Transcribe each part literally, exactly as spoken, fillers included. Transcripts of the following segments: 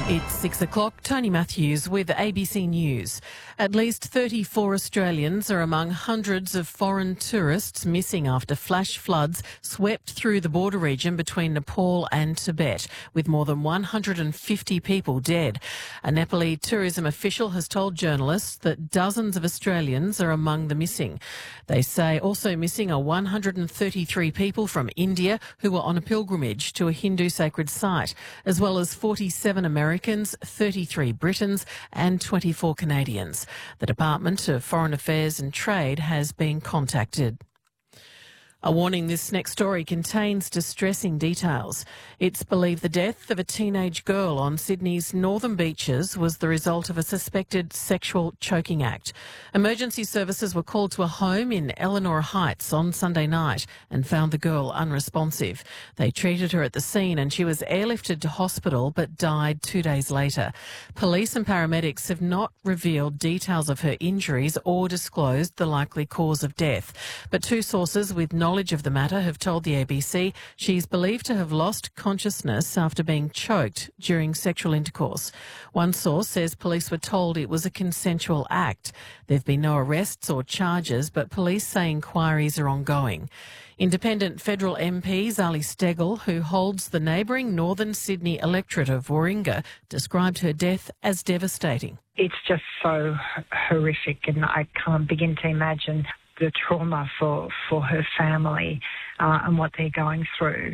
It's six o'clock. Tony Matthews with A B C News. At least thirty-four Australians are among hundreds of foreign tourists missing after flash floods swept through the border region between Nepal and Tibet, with more than one hundred fifty people dead. A Nepali tourism official has told journalists that dozens of Australians are among the missing. They say also missing are one hundred thirty-three people from India who were on a pilgrimage to a Hindu sacred site, as well as forty-seven Americans, thirty-three Britons and twenty-four Canadians. The Department of Foreign Affairs and Trade has been contacted. A warning, this next story contains distressing details. It's believed the death of a teenage girl on Sydney's northern beaches was the result of a suspected sexual choking act. Emergency services were called to a home in Eleanor Heights on Sunday night and found the girl unresponsive. They treated her at the scene and she was airlifted to hospital but died two days later. Police and paramedics have not revealed details of her injuries or disclosed the likely cause of death. But two sources with knowledge of the matter have told the A B C she's believed to have lost consciousness after being choked during sexual intercourse. One source says police were told it was a consensual act. There have been no arrests or charges, but police say inquiries are ongoing. Independent federal M P Zali Steggall, who holds the neighbouring northern Sydney electorate of Warringah, described her death as devastating. It's just so horrific, and I can't begin to imagine the trauma for, for her family uh, and what they're going through.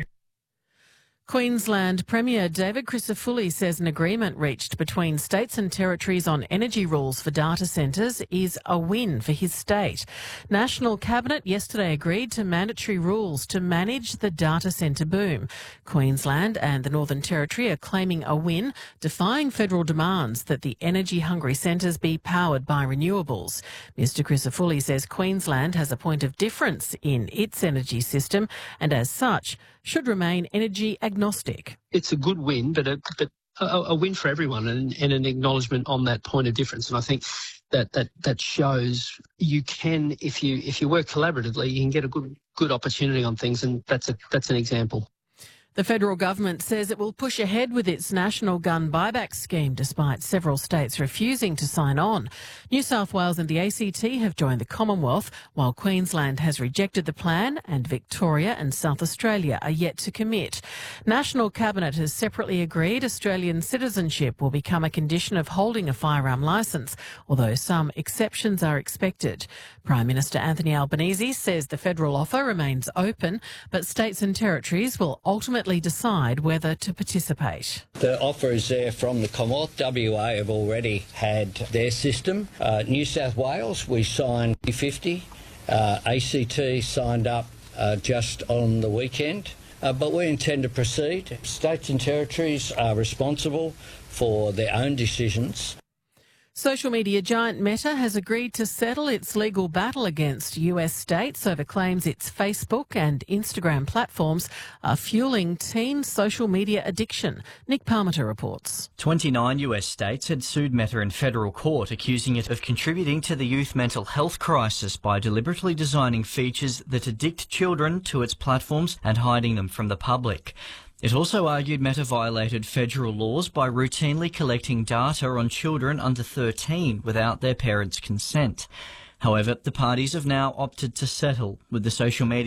Queensland Premier David Crisafulli says an agreement reached between states and territories on energy rules for data centres is a win for his state. National Cabinet yesterday agreed to mandatory rules to manage the data centre boom. Queensland and the Northern Territory are claiming a win, defying federal demands that the energy-hungry centres be powered by renewables. Mister Crisafulli says Queensland has a point of difference in its energy system and, as such, should remain energy agnostic. It's a good win, but a, but a, a win for everyone, and, and an acknowledgement on that point of difference. And I think that, that that shows you can, if you if you work collaboratively, you can get a good good opportunity on things, and that's a that's an example. The federal government says it will push ahead with its national gun buyback scheme despite several states refusing to sign on. New South Wales and the A C T have joined the Commonwealth, while Queensland has rejected the plan and Victoria and South Australia are yet to commit. National Cabinet has separately agreed Australian citizenship will become a condition of holding a firearm licence, although some exceptions are expected. Prime Minister Anthony Albanese says the federal offer remains open, but states and territories will ultimately decide whether to participate. The offer is there from the Commonwealth. W A have already had their system. Uh, New South Wales, we signed fifty. Uh, A C T signed up uh, just on the weekend. Uh, but we intend to proceed. States and territories are responsible for their own decisions. Social media giant Meta has agreed to settle its legal battle against U S states over claims its Facebook and Instagram platforms are fueling teen social media addiction. Nick Parmenter reports. twenty-nine U S states had sued Meta in federal court, accusing it of contributing to the youth mental health crisis by deliberately designing features that addict children to its platforms and hiding them from the public. It also argued Meta violated federal laws by routinely collecting data on children under thirteen without their parents' consent. However, the parties have now opted to settle, with the social media